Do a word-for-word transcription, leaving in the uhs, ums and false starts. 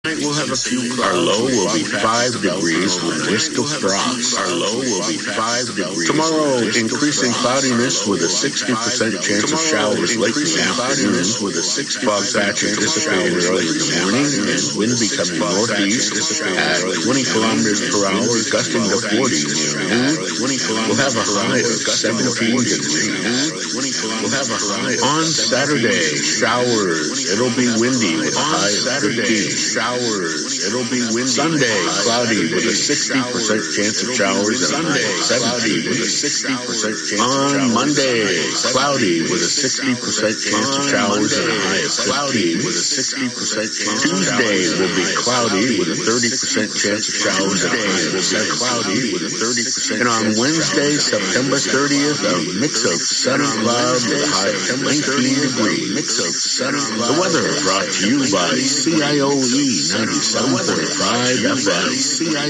We'll have a few clouds. Our low will be five degrees with risk of frost. Our low will be five degrees. Tomorrow, increasing cloudiness with a sixty percent chance of showers late in the afternoon. With a sixty fog patches dissipating early in the morning and wind becoming northeast at twenty kilometers per hour, gusting to forty near noon. We'll have a high of seventeen degrees. We'll have a high on Saturday. Showers. It'll be windy with a high of fifteen. Showers. It'll be windy. Sunday, cloudy with a sixty percent chance of showers. Sunday, cloudy with a sixty percent chance of showers. On Monday, cloudy with a sixty percent chance of showers and a high of cloudy with a sixty percent chance. Tuesday will be cloudy with a thirty percent chance of showers and a high of cloudy with a thirty percent. And on Wednesday, September thirtieth, a mix of sun and cloud with a high of nineteen degrees. Mix of sun and cloud. The weather brought to you by C I O E ninety-seven point five F M.